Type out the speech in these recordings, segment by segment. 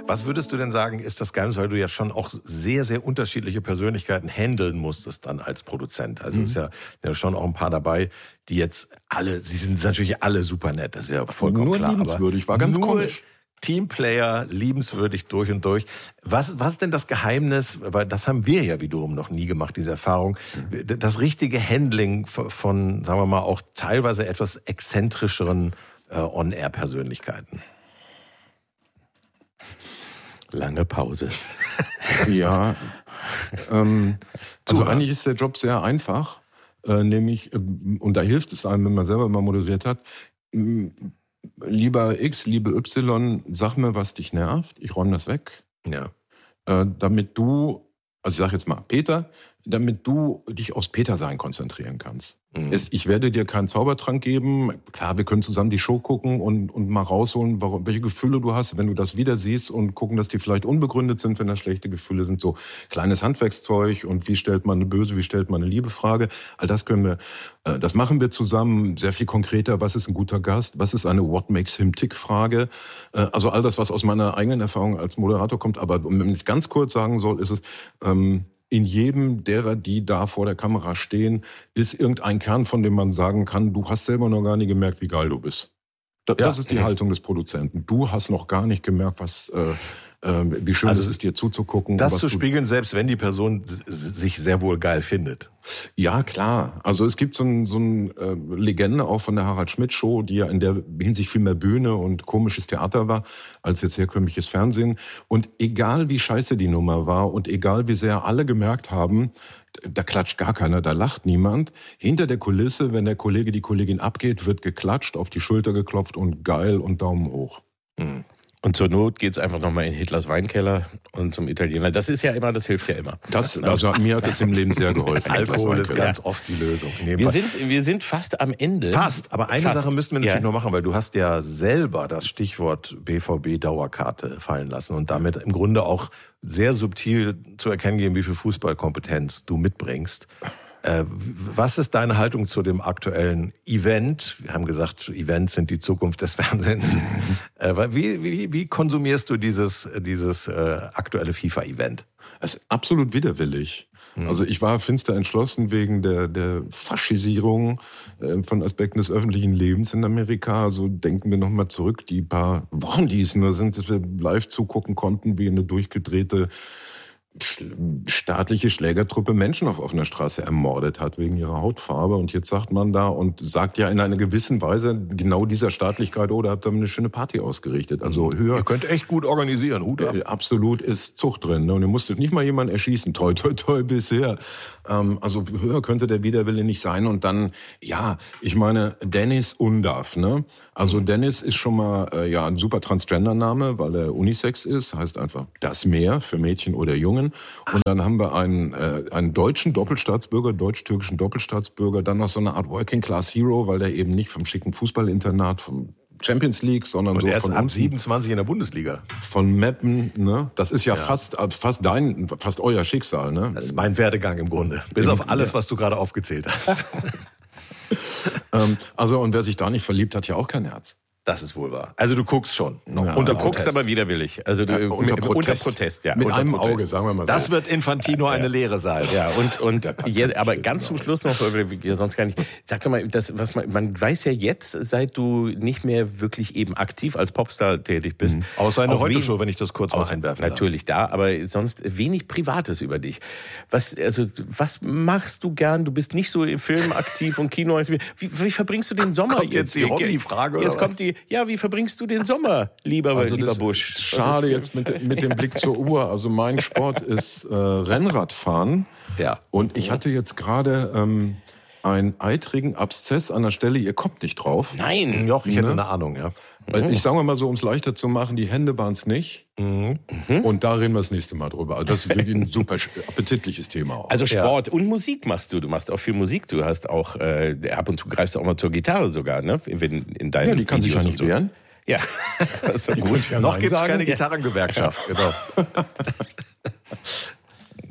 Was würdest du denn sagen, ist das Geheimnis, weil du ja schon auch sehr, sehr unterschiedliche Persönlichkeiten handeln musstest dann als Produzent. Also ist ja schon auch ein paar dabei, die jetzt alle, sie sind natürlich alle super nett, das ist ja vollkommen nur klar. Nur liebenswürdig, war ganz komisch. Teamplayer, liebenswürdig durch und durch. Was ist denn das Geheimnis, weil das haben wir ja wiederum noch nie gemacht, diese Erfahrung, das richtige Handling von, sagen wir mal, auch teilweise etwas exzentrischeren On-Air-Persönlichkeiten? Lange Pause. Ja, also eigentlich ist der Job sehr einfach, nämlich, und da hilft es einem, wenn man selber mal moderiert hat, lieber X, liebe Y, sag mir, was dich nervt, ich räume das weg. Ja. Damit du, also ich sag jetzt mal Peter, damit du dich aufs Peter-Sein konzentrieren kannst. Ich werde dir keinen Zaubertrank geben. Klar, wir können zusammen die Show gucken und mal rausholen, welche Gefühle du hast, wenn du das wieder siehst und gucken, dass die vielleicht unbegründet sind, wenn das schlechte Gefühle sind. So kleines Handwerkszeug und wie stellt man eine böse, wie stellt man eine liebe Frage. All das können wir, das machen wir zusammen sehr viel konkreter. Was ist ein guter Gast? Was ist eine What makes him tick Frage? Also all das, was aus meiner eigenen Erfahrung als Moderator kommt. Aber wenn ich es ganz kurz sagen soll, ist es, in jedem derer, die da vor der Kamera stehen, ist irgendein Kern, von dem man sagen kann, du hast selber noch gar nicht gemerkt, wie geil du bist. Das ist die Haltung des Produzenten. Du hast noch gar nicht gemerkt, wie schön es ist, dir zuzugucken. Das zu spiegeln, selbst wenn die Person sich sehr wohl geil findet. Ja, klar. Also es gibt so eine Legende auch von der Harald-Schmidt-Show, die ja in der Hinsicht viel mehr Bühne und komisches Theater war, als jetzt herkömmliches Fernsehen. Und egal wie scheiße die Nummer war und egal wie sehr alle gemerkt haben, da klatscht gar keiner, da lacht niemand. Hinter der Kulisse, wenn der Kollege, die Kollegin abgeht, wird geklatscht, auf die Schulter geklopft und geil und Daumen hoch. Und zur Not geht's einfach nochmal in Hitlers Weinkeller und zum Italiener. Das ist ja immer, das hilft ja immer. Also mir hat das im Leben sehr geholfen. Alkohol ist ganz oft die Lösung. Wir sind fast am Ende. Fast, aber eine Sache müssten wir natürlich noch machen, weil du hast ja selber das Stichwort BVB-Dauerkarte fallen lassen und damit im Grunde auch sehr subtil zu erkennen geben, wie viel Fußballkompetenz du mitbringst. Was ist deine Haltung zu dem aktuellen Event? Wir haben gesagt, Events sind die Zukunft des Fernsehens. Wie konsumierst du dieses aktuelle FIFA-Event? Es ist absolut widerwillig. Also ich war finster entschlossen wegen der Faschisierung von Aspekten des öffentlichen Lebens in Amerika. Also denken wir nochmal zurück, die paar Wochen, die es nur sind, dass wir live zugucken konnten, wie eine durchgedrehte staatliche Schlägertruppe Menschen auf offener Straße ermordet hat wegen ihrer Hautfarbe. Und jetzt sagt man da und sagt ja in einer gewissen Weise genau dieser Staatlichkeit, da habt ihr eine schöne Party ausgerichtet. Also höher. Ihr könnt echt gut organisieren, Hut ab. Absolut ist Zucht drin. Und ihr musstet nicht mal jemanden erschießen. Toi, toi, toi bisher. Also höher könnte der Widerwille nicht sein. Und dann, ja, ich meine, Dennis Undav, ne? Also Dennis ist schon mal ein super Transgender-Name, weil er Unisex ist, heißt einfach das Meer für Mädchen oder Jungen. Und dann haben wir einen deutschen Doppelstaatsbürger, deutsch-türkischen Doppelstaatsbürger, dann noch so eine Art Working-Class-Hero, weil der eben nicht vom schicken Fußballinternat, vom Champions League, sondern und so er ist von ab 27 in der Bundesliga. Von Meppen, ne? Das ist ja fast euer Schicksal, ne? Das ist mein Werdegang im Grunde. Bis auf alles, was du gerade aufgezählt hast. Also, und wer sich da nicht verliebt, hat ja auch kein Herz. Das ist wohl wahr. Also du guckst schon. Ja, und du guckst aber widerwillig. Also unter Protest. Ja. Mit unter einem Protest. Auge, sagen wir mal so. Das wird Infantino eine Lehre sein. Ja, aber ganz zum Schluss noch, sonst gar nicht. Sag doch mal, man weiß ja jetzt, seit du nicht mehr wirklich eben aktiv als Popstar tätig bist. Außer eine Heute-Show, wenn ich das kurz mal einwerfen darf. Natürlich da, aber sonst wenig Privates über dich. Was machst du gern? Du bist nicht so im Film aktiv und Kino. Wie verbringst du den Sommer jetzt? Die Hobbyfrage? Jetzt kommt die, wie verbringst du den Sommer, lieber Busch? Schade jetzt mit dem Blick zur Uhr. Also mein Sport ist Rennradfahren. Ja. Und ich hatte jetzt gerade einen eitrigen Abszess an der Stelle. Ihr kommt nicht drauf. Nein, Joch, ich hätte eine Ahnung, ja. Ich sage mal so, um es leichter zu machen, die Hände waren es nicht. Und da reden wir das nächste Mal drüber. Also das ist wirklich ein super appetitliches Thema auch. Also Sport und Musik machst du. Du machst auch viel Musik. Du hast auch, ab und zu greifst du auch mal zur Gitarre sogar, ne? In deinen ja, die kann sich ja nicht wehren. Ja, das ist gut. Noch gibt es keine Gitarrengewerkschaft. Genau.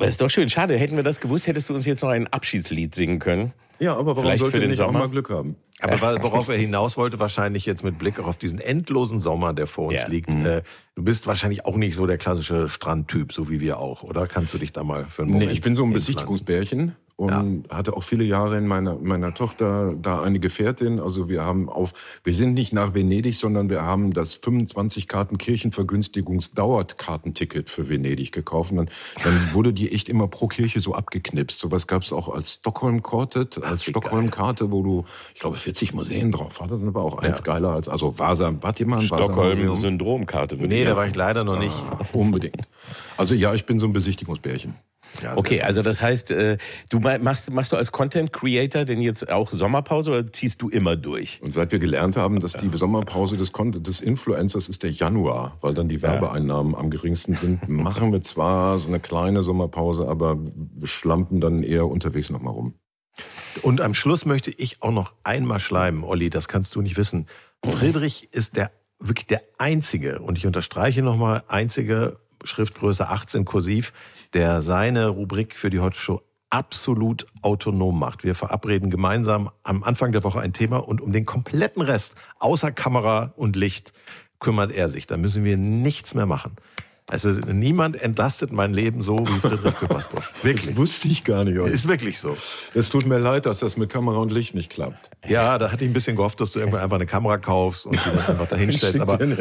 Das ist doch schön. Schade, hätten wir das gewusst, hättest du uns jetzt noch ein Abschiedslied singen können. Ja, aber warum Vielleicht sollte für den nicht Sommer? auch mal Glück haben? Aber worauf er hinaus wollte, wahrscheinlich jetzt mit Blick auch auf diesen endlosen Sommer, der vor uns liegt. Du bist wahrscheinlich auch nicht so der klassische Strandtyp, so wie wir auch, oder? Kannst du dich da mal für einen Moment Nee, ich bin so ein hinpflanzen? Besichtigungsbärchen und hatte auch viele Jahre in meiner Tochter da eine Gefährtin. Also wir sind nicht nach Venedig, sondern wir haben das 25 Karten Kirchenvergünstigungs-Dauerkartenticket für Venedig gekauft. Und dann wurde die echt immer pro Kirche so abgeknipst. Sowas gab es auch als Stockholm-Quartet, als Stockholm-Karte, wo du, ich glaube, 40 Museen drauf hattest. Das war auch eins geiler als, also Vasa, wart ihr mal ein Stockholm-Syndromkarte. Nee, da war ich leider noch nicht. Unbedingt. Also ja, ich bin so ein Besichtigungsbärchen. Ja, Okay, also das heißt, du machst du als Content Creator denn jetzt auch Sommerpause oder ziehst du immer durch? Und seit wir gelernt haben, dass die Sommerpause des Influencers ist der Januar, weil dann die Werbeeinnahmen am geringsten sind, machen wir zwar so eine kleine Sommerpause, aber wir schlampen dann eher unterwegs nochmal rum. Und am Schluss möchte ich auch noch einmal schleimen, Olli, das kannst du nicht wissen. Friedrich ist wirklich der einzige, und ich unterstreiche nochmal, einzige Schriftgröße 18 kursiv, der seine Rubrik für die Heute Show absolut autonom macht. Wir verabreden gemeinsam am Anfang der Woche ein Thema und um den kompletten Rest, außer Kamera und Licht, kümmert er sich. Da müssen wir nichts mehr machen. Also niemand entlastet mein Leben so wie Friedrich Küppersbusch. Wirklich. Das wusste ich gar nicht. Ist wirklich so. Es tut mir leid, dass das mit Kamera und Licht nicht klappt. Ja, da hatte ich ein bisschen gehofft, dass du irgendwann einfach eine Kamera kaufst und die dann einfach dahinstellst. Aber wir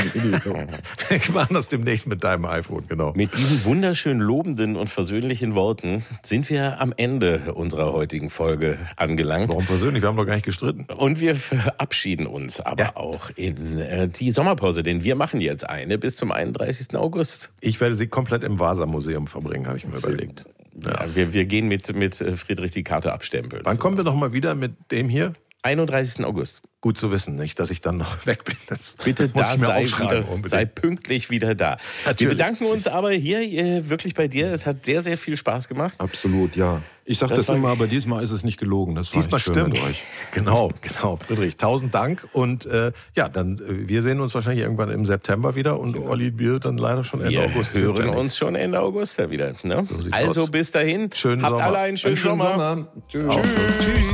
machen das demnächst mit deinem iPhone, genau. Mit diesen wunderschön lobenden und versöhnlichen Worten sind wir am Ende unserer heutigen Folge angelangt. Warum versöhnlich? Wir haben doch gar nicht gestritten. Und wir verabschieden uns aber auch in die Sommerpause, denn wir machen jetzt eine bis zum 31. August. Ich werde sie komplett im Vasa-Museum verbringen, habe ich mir überlegt. Ja, wir gehen mit Friedrich die Karte abstempeln. Wann kommen wir noch mal wieder mit dem hier? 31. August. Gut zu wissen, nicht, dass ich dann noch weg bin. Das Bitte muss da ich mir sei pünktlich wieder da. Natürlich. Wir bedanken uns aber hier wirklich bei dir. Es hat sehr, sehr viel Spaß gemacht. Absolut, ja. Ich sage das immer, aber diesmal ist es nicht gelogen. Das war diesmal echt schön stimmt. mit euch. Genau. Friedrich, 1000 Dank. Und dann wir sehen uns wahrscheinlich irgendwann im September wieder und Olli, wir dann leider schon Ende August. Wir hören uns schon Ende August wieder. Ne? So sieht's also aus. bis dahin. Schönen Habt Sommer. alle einen schönen Sommer. Tschüss. Tschüss.